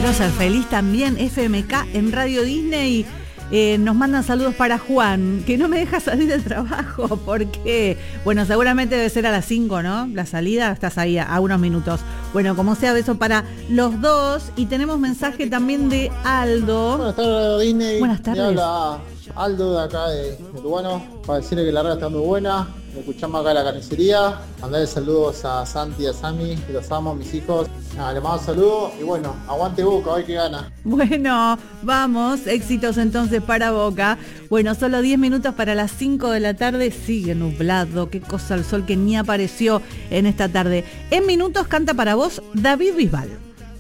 Quiero ser feliz también, FMK en Radio Disney. Nos mandan saludos para Juan, que no me deja salir del trabajo porque, bueno, seguramente debe ser a las 5, ¿no? La salida, estás ahí a unos minutos. Bueno, como sea, beso para los dos. Y tenemos mensaje también de Aldo. Buenas tardes, Radio Disney. Buenas tardes. Me habla Aldo de acá de Tucano, para decirle que la radio está muy buena. Me escuchamos acá en la carnicería. Mandarle saludos a Santi y a Sami, que los amo, mis hijos. Nada, les mando saludos y bueno, aguante Boca, hoy que gana. Bueno, vamos, éxitos entonces para Boca. Bueno, solo 10 minutos para las 5 de la tarde, sigue nublado, qué cosa el sol que ni apareció en esta tarde. En minutos canta para vos David Bisbal.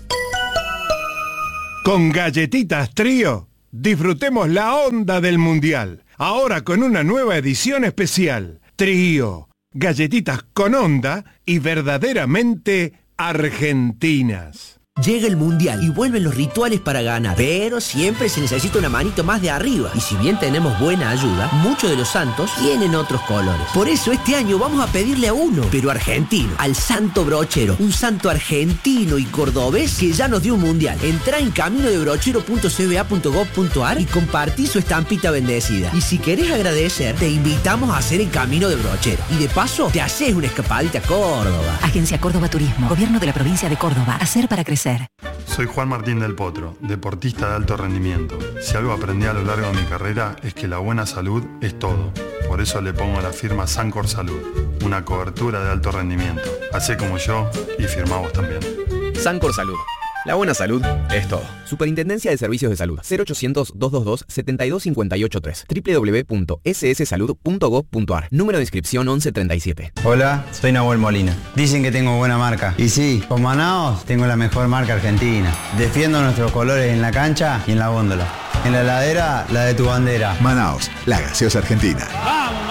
Con Galletitas Trío, disfrutemos la onda del Mundial. Ahora con una nueva edición especial. Trío, galletitas con onda y verdaderamente argentinas. Llega el Mundial y vuelven los rituales para ganar, pero siempre se necesita una manito más de arriba. Y si bien tenemos buena ayuda, muchos de los santos tienen otros colores. Por eso este año vamos a pedirle a uno, pero argentino, al Santo Brochero, un santo argentino y cordobés que ya nos dio un Mundial. Entrá en caminodebrochero.cba.gov.ar y compartí su estampita bendecida. Y si querés agradecer, te invitamos a hacer el Camino de Brochero. Y de paso, te haces una escapadita a Córdoba. Agencia Córdoba Turismo, Gobierno de la Provincia de Córdoba. Hacer para crecer. Soy Juan Martín del Potro, deportista de alto rendimiento. Si algo aprendí a lo largo de mi carrera es que la buena salud es todo. Por eso le pongo la firma Sancor Salud, una cobertura de alto rendimiento. Hacé como yo y firmá vos también. Sancor Salud. La buena salud es todo. Superintendencia de Servicios de Salud. 0800-222-72583. www.sssalud.gov.ar. Número de inscripción 1137. Hola, soy Nahuel Molina. Dicen que tengo buena marca. Y sí, con Manaos tengo la mejor marca argentina. Defiendo nuestros colores en la cancha y en la góndola. En la heladera, la de tu bandera. Manaos, la gaseosa argentina. ¡Vamos!